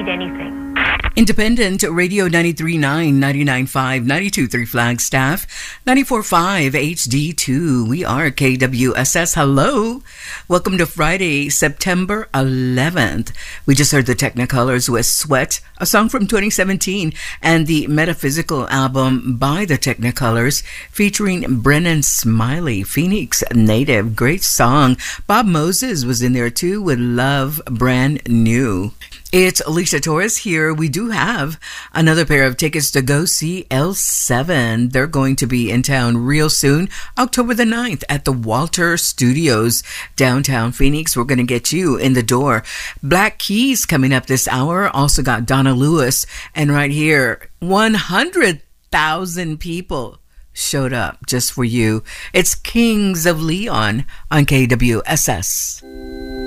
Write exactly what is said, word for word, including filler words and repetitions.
anything. Independent Radio ninety-three point nine, ninety-nine point five, ninety-two point three Flagstaff, ninety-four point five H D two. We are K W S S. Hello. Welcome to Friday, September eleventh. We just heard the Technicolors with Sweat, a song from twenty seventeen, and the Metaphysical album by the Technicolors featuring Brennan Smiley, Phoenix native. Great song. Bob Moses was in there too with Love Brand New. It's Alicia Torres here. We do have another pair of tickets to go see L seven. They're going to be in town real soon, October the ninth at the Walter Studios, downtown Phoenix. We're going to get you in the door. Black Keys coming up this hour. Also got Donna Lewis. And right here, one hundred thousand people showed up just for you. It's Kings of Leon on K W S S.